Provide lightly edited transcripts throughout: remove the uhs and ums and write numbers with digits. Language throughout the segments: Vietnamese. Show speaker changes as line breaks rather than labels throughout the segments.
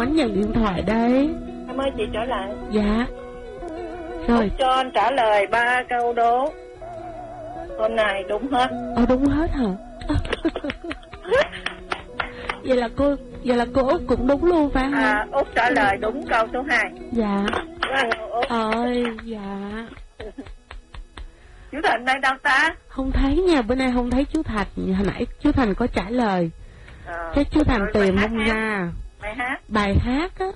Ánh nhận điện thoại đây.
Em ơi, chị trở lại.
Dạ. Rồi.
Cho anh trả lời 3 câu đố. Hôm nay đúng hết.
Đúng hết hả? Vậy là cô Út cũng đúng luôn phải không?
Út trả lời đúng câu số 2.
Dạ.
Út.
Dạ.
Chú Thành đây đâu ta?
Không thấy nha, bữa nay không thấy chú Thành. Hồi nãy chú Thành có trả lời. Cái chú Thành tìm không ra. Bài hát á,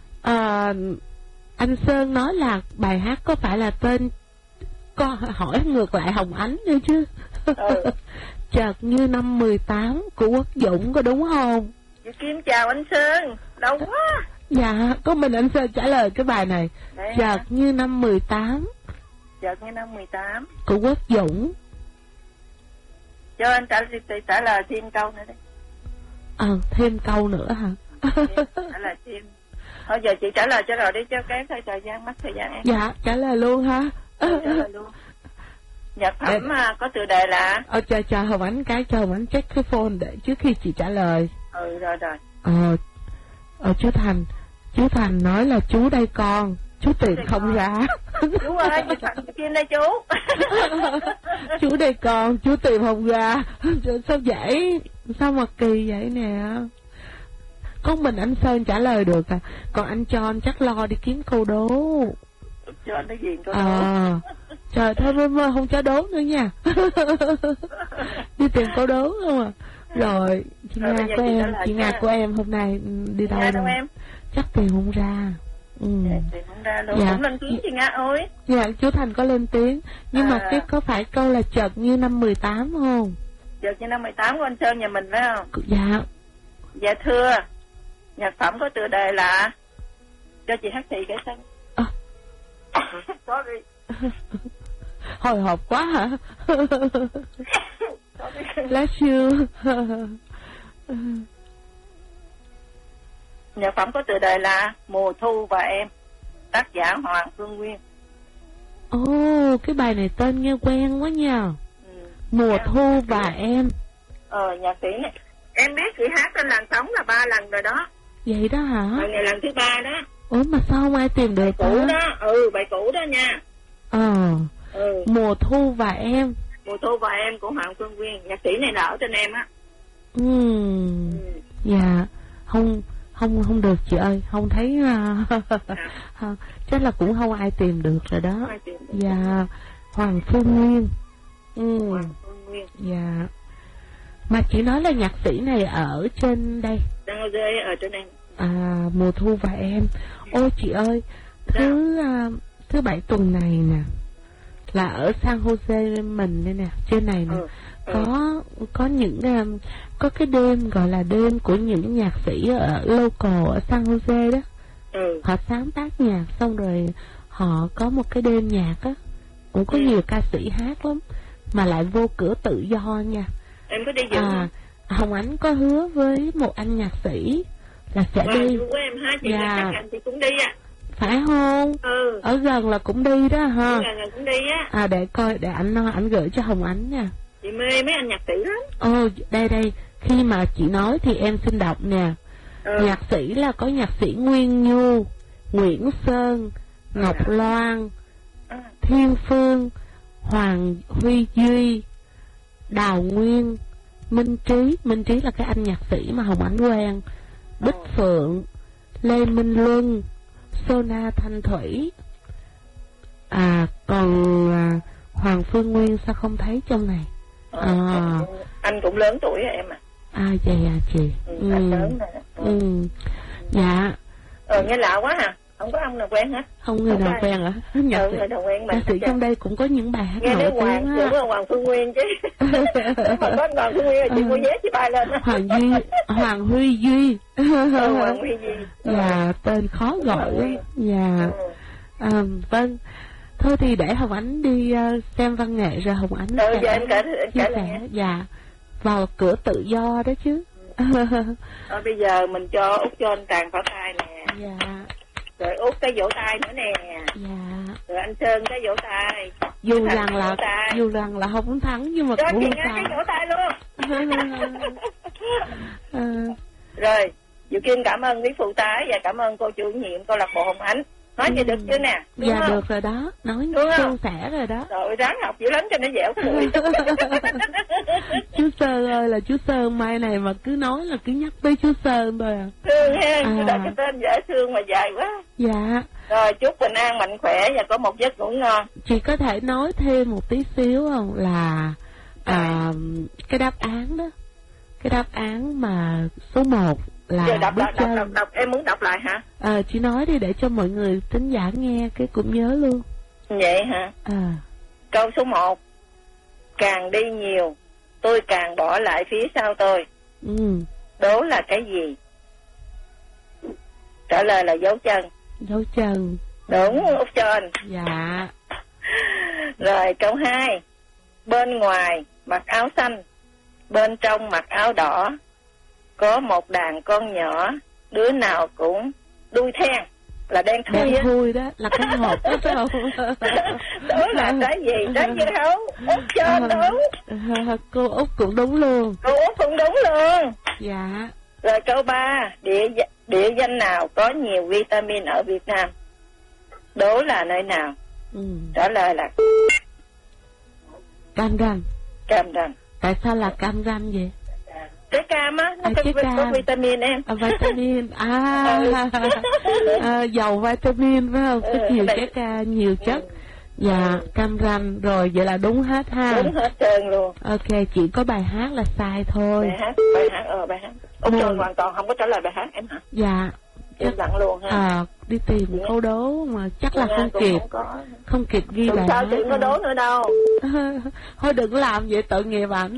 anh Sơn nói là bài hát có phải là tên, con hỏi ngược lại Hồng Ánh nữa chứ. Chợt như năm 18 của Quốc Dũng, có đúng không?
Chị Kim chào anh Sơn, lâu quá.
Dạ, có mình anh Sơn trả lời cái bài này. Chợt như năm 18.
Chợt như năm 18
của Quốc Dũng.
Cho anh trả lời thêm câu nữa đi.
Thêm câu nữa hả?
Trả lời thêm. Thôi giờ chị trả lời cho rồi đi, cho cái thời gian mất thời gian em.
Dạ, trả lời luôn hả?
Trả lời luôn. Nhạc phẩm có tựa đề là.
Chờ Hồng Ánh cái, cho Hồng Ánh check cái phone để trước khi chị trả lời.
Rồi.
Chú Thành nói là chú đây con, chú tìm không ra.
Chú ơi, Kim đây chú.
Chú đây con, chú tìm không ra. Sao vậy? Sao mà kỳ vậy nè? Có mình anh Sơn trả lời được à? Còn anh John chắc lo đi kiếm câu đố.
John nó ghiền câu đố.
Trời, thôi không cho đố nữa nha. Đi tìm câu đố không à? Rồi, chị Nga của em hôm nay đi đâu rồi?
Em?
Chắc tìm không ra.
Tìm không ra đâu. Cũng lên tiếng chị Nga ơi.
Dạ, chú Thành có lên tiếng. Nhưng mà cái có phải câu là chợt như năm 18 không?
Chợt như năm 18 của anh Sơn nhà mình phải không?
Dạ.
Dạ thưa, nhạc phẩm có tựa đề là. Cho chị hát thị cái sân. Sorry.
Hồi hộp quá hả? Bless you.
Nhạc phẩm có tựa đề là Mùa Thu và Em, tác giả Hoàng Phương Nguyên.
Cái bài này tên nghe quen quá nha. Mùa Thu và Em.
Nhạc sĩ này em biết chị hát trên làn sóng là 3 lần rồi đó.
Vậy đó hả?
Bài này lần thứ 3 đó.
Mà sao không ai tìm được?
Bài cũ đó. Bài cũ đó nha.
Mùa Thu và Em.
Mùa Thu và Em của Hoàng Phương Nguyên. Nhạc sĩ này là ở trên em á.
Dạ. Không được chị ơi, không thấy. Chắc là cũng không ai tìm được rồi đó. Dạ. Hoàng Phương Nguyên.
Hoàng Phương Nguyên.
Dạ. Mà chị nói là nhạc sĩ này ở trên đây.
Đang ở dưới ở trên em.
Mùa Thu và Em. Ôi chị ơi, thứ bảy tuần này nè, là ở San Jose mình đây nè, trên này nè, có những có cái đêm gọi là đêm của những nhạc sĩ ở local ở San Jose đó. Họ sáng tác nhạc xong rồi họ có một cái đêm nhạc á, cũng có nhiều ca sĩ hát lắm, mà lại vô cửa tự do nha.
Em có đi dự không?
Hồng Ánh có hứa với một anh nhạc sĩ là sẽ đi.
Của em ha, chị chắc chị cũng đi á.
Phải không? Ở gần là cũng đi đó ha.
Ở gần cũng đi á.
Để coi, để ảnh gửi cho Hồng Ánh nha.
Chị mê mấy anh nhạc sĩ lắm.
Đây, khi mà chị nói thì em xin đọc nè. Nhạc sĩ là có nhạc sĩ Nguyên Nhu, Nguyễn Sơn, Ngọc Loan, Thiên Phương, Hoàng Huy Duy, Đào Nguyên, Minh Trí là cái anh nhạc sĩ mà Hồng Ánh quen, Bích Phượng, Lê Minh Luân, Sona Thanh Thủy. Còn Hoàng Phương Nguyên sao không thấy trong này?
Anh cũng lớn tuổi rồi em à.
Vậy à chị.
Anh lớn rồi.
Dạ.
Nghe lạ quá hả? Không có ông nào quen hết.
Không người nào quen hả? Nhạc sĩ trong đây cũng có những bài hát nổi tiếng á.
Hoàng Phương Nguyên chứ. Mà có Hoàng Phương Nguyên là chị mua vé chị bay lên.
Hoàng Huy Duy.
Hoàng Huy Duy.
Dạ, tên khó gọi. Dạ. Vâng. Thôi thì để Hồng Ánh đi xem văn nghệ rồi Hồng Ánh
sẽ
chia sẻ. Dạ. Vào cửa tự do đó chứ.
Bây giờ mình cho Út cho anh Tràng pháo tay nè.
Dạ.
Rồi Út cái vỗ tay nữa nè.
Dạ.
Rồi anh Sơn cái vỗ tay.
Dù rằng là không thắng nhưng mà cũng
chị Nga cái vỗ tay luôn. Rồi Diệu Kim cảm ơn quý phụ tá và cảm ơn cô chủ nhiệm câu lạc bộ Hồng Ánh. Nói vậy được chưa nè?
Dạ được rồi đó, nói suôn sẻ rồi đó.
Rồi ráng học dữ lắm cho nó dẻo cười.
Chú Sơn ơi, là chú Sơn mai này mà cứ nói là cứ nhắc tới chú Sơn thôi à.
Thương ha, cái tên dễ thương mà dài quá.
Dạ.
Rồi chúc bình an mạnh khỏe và có một giấc ngủ ngon.
Chị có thể nói thêm một tí xíu không, là cái đáp án đó, cái đáp án mà số 1 là
giờ đọc, em muốn đọc lại hả?
Chị nói đi để cho mọi người thính giả nghe cái cũng nhớ luôn.
Vậy hả? Câu số 1: càng đi nhiều tôi càng bỏ lại phía sau tôi. Đố là cái gì? Trả lời là dấu chân. Dấu chân. Đúng Út Trên.
Dạ.
Rồi câu 2: bên ngoài mặc áo xanh, bên trong mặc áo đỏ, có một đàn con nhỏ, đứa nào cũng đuôi then. Là đen thui.
Đen thui đó, là cái hộp đó phải không?
Đó là cái gì? Trái dưa hấu. Út Trên đúng.
Cô Út cũng đúng luôn.
Cô Út cũng đúng luôn.
Dạ.
Rồi câu 3: địa danh nào có nhiều vitamin ở Việt Nam? Đố là nơi nào? Trả lời là
Cam Ranh.
Cam Ranh.
Tại sao là Cam Ranh vậy?
Trái cam á, nó có vitamin em.
Vitamin, giàu vitamin phải không? Có nhiều trái ca, nhiều chất. Dạ, Cam Ranh. Rồi, vậy là đúng hết ha.
Đúng hết trơn luôn.
Ok, chỉ có bài hát là sai thôi.
Bài hát. Út Trên hoàn toàn không có trả lời bài hát em hả?
Dạ.
Im lặng luôn ha.
Đi tìm câu đố mà chắc là không kịp. Không kịp ghi bài hát.
Sao chị có đố nữa đâu.
Thôi đừng làm vậy, tội nghiệp ảnh.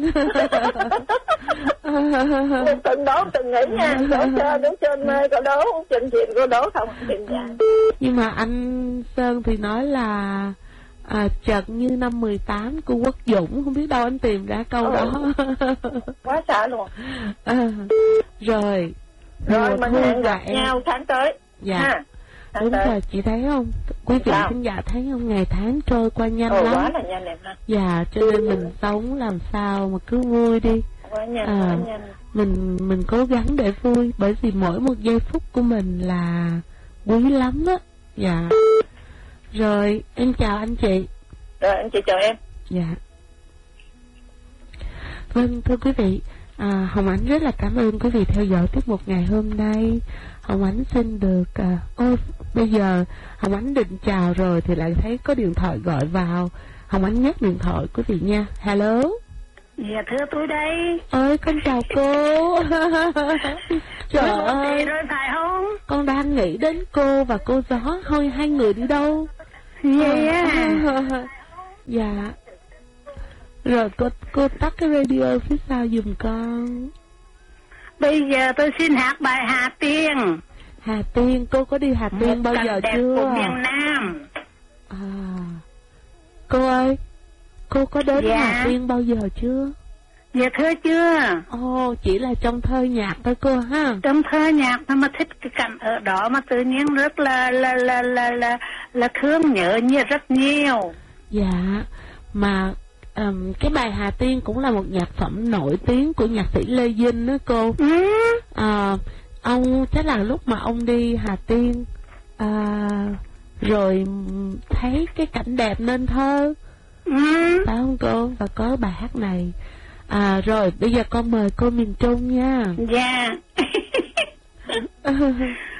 Từng đố từng nghĩ nha. Đố Trên mê câu đố, Trên chìm câu đố không tìm ra.
Nhưng mà anh Sơn thì nói là chợt như năm 18 của Quốc Dũng, không biết đâu anh tìm ra câu đó.
Quá sợ luôn.
Rồi
mình hẹn gặp nhau tháng tới.
Dạ. Đúng rồi, chị thấy không? Quý vị khán giả thấy không? Ngày tháng trôi qua nhanh lắm.
Quá là nhanh em ha.
Dạ, cho nên mình sống làm sao mà cứ vui đi.
Quá nhanh, quá nhanh.
Mình cố gắng để vui, bởi vì mỗi một giây phút của mình là quý lắm á. Dạ. Rồi, em chào anh chị.
Rồi, anh chị chào em.
Dạ. Vâng, thưa quý vị, Hồng Ánh rất là cảm ơn quý vị theo dõi tiết mục ngày hôm nay. Hồng Ánh xin được bây giờ Hồng Ánh định chào rồi thì lại thấy có điện thoại gọi vào. Hồng Ánh nhấc điện thoại quý vị nha. Hello.
Dạ thưa tôi đây.
Ơi con chào cô. Trời ơi,
rồi phải không?
con đang nghĩ đến cô và cô Gió. Thôi hai người đi đâu?
Vậy á.
Dạ. Rồi cô tắt cái radio phía sau giùm con.
Bây giờ tôi xin hát bài Hà Tiên.
Hà Tiên, cô có đi Hà Tiên bao giờ chưa?
Của miền Nam.
Cô ơi, cô có đến Hà Tiên bao giờ chưa?
Dạ thưa chưa.
Chỉ là trong thơ nhạc thôi cô ha.
Trong thơ nhạc thôi mà thích cái cảnh ở đó mà tự nhiên rất là thương nhớ rất nhiều.
Dạ, mà cái bài Hà Tiên cũng là một nhạc phẩm nổi tiếng của nhạc sĩ Lê Vinh đó cô. Ông chắc là lúc mà ông đi Hà Tiên rồi thấy cái cảnh đẹp nên thơ, phải không cô? Và có bài hát này. Rồi bây giờ con mời cô miền Trung nha.
Dạ.